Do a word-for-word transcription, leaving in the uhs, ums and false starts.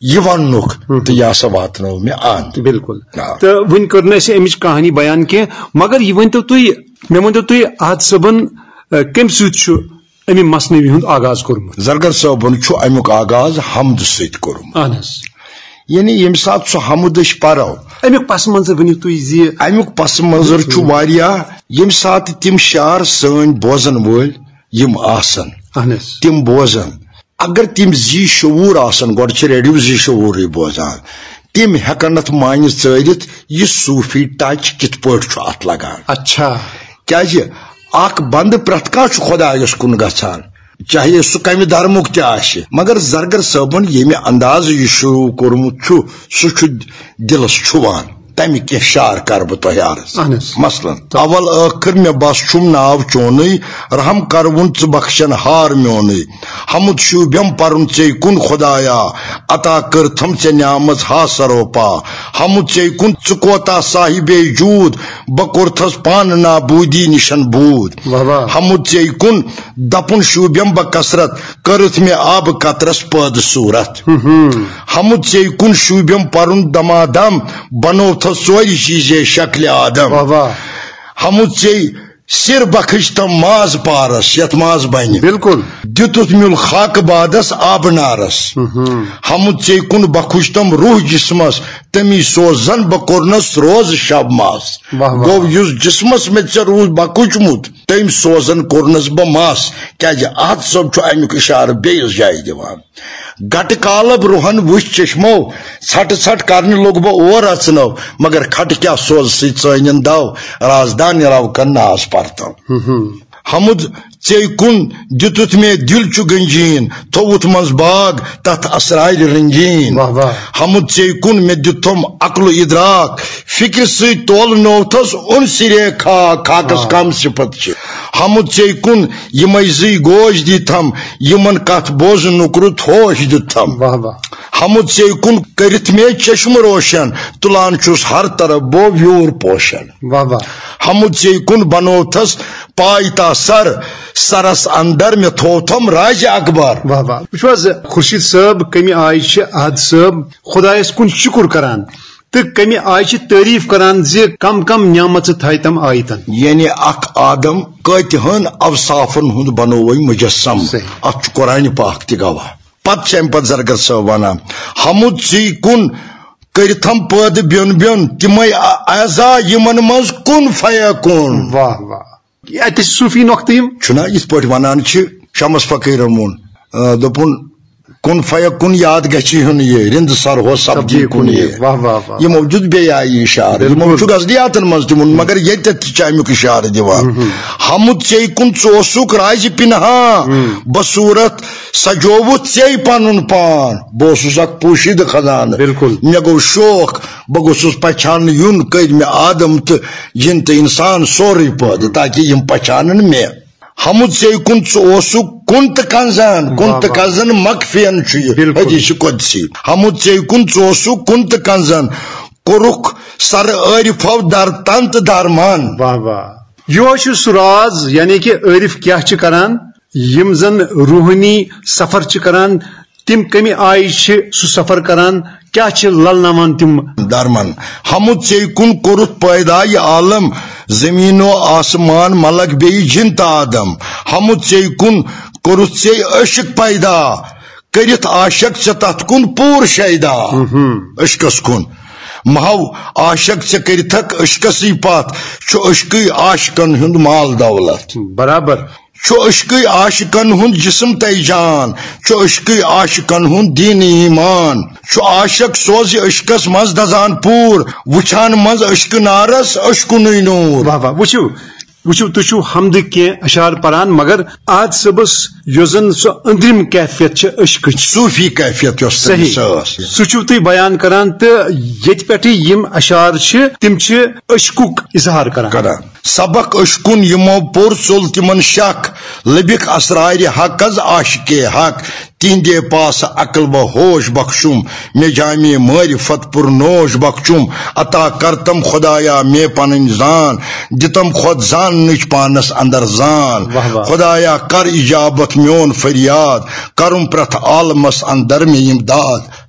یہ ونک تو یہ سا واتنو میں اند بالکل تو ون کر امچ کہانی بیان کی مگر یہ ونتو تھی مے ونتو تھی احد صبن کم ست امی مصنوی ہند آغاز کورمت زرگر صبن امیک آغاز حمد ست کورمت یعنی یم سات سو حمد پرو امیک پس منظر ونو تھی زی امیک پس منظر یم سات تم شعر سن بوزن ول یم آسن تم بوزن اگر تم زی شعور آسن گۄڈٕ ریڈیو زی شعور بوزان تم ہیکن ات معنی ژٲرِتھ یہ صوفی ٹچ کت پٲٹھۍ چھُ ات لگان اچھا کیازِ اکھ بند پرٛٮ۪تھ کانٛہہ چھُ خۄدایس کُن گژھان چاہے سُہ کمہِ دھرمُک تہِ آسہِ مگر زرگر صٲبن ییٚمہِ انداز یہ شروع کوٚرمُت چھُ سُہ چھُ دلس چھُوان تمہِ کینٛہہ شعر کر بہٕ تۄہہِ عرض مثلاً اول ٲخر مےٚ بس چھُم ناو چونُے رحم کرون ژٕ بخشن ہار میونُے حمد شوٗبیم پرُن ژے کُن خۄدایا عطا کٔرتھم ژےٚ نعمت ہا سروپا حمد ژے کُن ژٕ کوتاہ صاحبے جوٗد بہٕ کوٚرتھس پانہٕ نابوٗدی نِشن بوٗد حمد ژے کُن دپُن شوٗبیم بہٕ کثرت کٔرٕتھ مےٚ آبہٕ قطرس پٲدٕ صوٗرت حمد ژے کُن شوٗبیم پرُن دمادم بنو سوری چیزیں شکل آدم حمد ژے سر بخش تم ماز پارس یت ماز بن بالکل دتت میل خاک بادس آب نارس حمد ژے کن بخش تم روح جسمس تمی سوزن بکورنس روز شب ماس گو یس جسمس میں ژے روز بکوچمت تم سوزن کورنس بہ ماس کیازِ احد صٲب چھُ امیُک اشارٕ بیٚیِس جایہِ دِوان گٹ کالب روحن وچ چشمو ژھٹ ژھٹ کرنے لوگ بہ اور اچنو مگر کھٹ کیا سوز سی ژٲنِن دو رازدان رو کن ناز پرتو حمد ژے کن دتت میں دل چھ گنجین تھوت مز باغ تت اسرار رنگین حمد ژے کن میں دتم عقل و ادراک فکر سی تول نوتس ان سرے خاک خاکس کم صفت چھ حمد ژے کن یمے زی گوش دتم یمن کت بوزنک رت ہوش دتم حمد ژے کن کرت میں چشم روشن تلان چھس ہر طرف بو ویور پوشن حمد ژے کن بنوتس پائتا سر سرس اندر میں تھوتم راج اکبر وچھو خورشید صٲب کمہِ آیہِ چھِ احد صٲب خدایس کُن شکر کران تہٕ کمہِ آیہِ چھِ تعریف کران زِ کم کم نعمت تھایہِ تم آیتن یعنی اکھ آدم کۭتہن اوصافن ہُنٛد بنووے مجسم اتھ چھُ قرآنِ پاک تہِ گواہ پتہٕ چھِ امہِ پتہٕ زرگر صٲب ونان حمد ژے کُن کرتھم پٲدٕ بیوٚن بیوٚن تِمے اعضا یمن منٛز کُن فیکون واہ واہ اتہِ صوفی نۄقطہٕ یِم چھُنا یِتھ پٲٹھۍ ونان چھِ شمس فقیرمون دوٚپُن کن فیکن یاد گژھِ ہن یہ رند سر ہو سبزی کن یہ یہ موجود بے آئی اشار یہ غزلیاتن مز تمن مگر یت امیک اشار دیوان حمد ژے کن ثوسک راز پنہا بصورت سجوت ژے پنن پان بہ اوسس اکھ پوشیدہ خزانہ بالکل مے گو شوق بہ گوسس پہچان یون کر مے آدم تو جن تو انسان سورے پٲدٕ تاکہ یم پہچانن مے حمد ژے کن ثوسک کن تو کنزان کن تو کنزن مخفین حدیث قدسی حمد ژے کن ثوسک کن تو کنزن کورک سر عارفو در تن تو درمان واہ واہ یہ سہ راز یعنی کہ عارف کیا کران یم زن روحانی سفر کران تم کمی آئی سہ سفر کران کیا للناوان تم درمان حمد ژے کن کورت پیدا یہ عالم زمین و آسمان ملک بی جن تا آدم حمد ژے کن کورت ژے عشق پیدا کرت عاشق ژے تت کن پور شیدا عشقس کن مہو عاشق ژے کرتھک عشقسی پت چھ عشقی عاشقن ہند مال دولت برابر چھ عشقی عاشقن ہند جسم تے جان چھ عشقی عاشقن ہند دین ایمان چھ عاشق سوز عشقس مز دزان پور وچھان مز عشق نارس عشق نئی نور واہ واہ وچھو وچھو تُہۍ حمد کی اشار پران مگر آج صبس یوزن سو اندرم کیفیت چھ عشق صوفی کیفیت یوس صحیح سہ چھو تُہۍ بیان کران تہٕ ییٚتہِ پٮ۪ٹھٕ یم اشار چھ تم چھ عشقُک اظہار کران کران سبق عشقن یمو پور ژول تمن شک لبک اسرار حق از عاشق حق تہندے پاس عقل و ہوش بخشم میں جامع معرفت پر نوش بخشم عطا کرتم خدایا میں پنن زان دتم خود زان نچ پانس اندر زان خدایا کر اجابت میون فریاد کرم پرت عالمس اندر میں امداد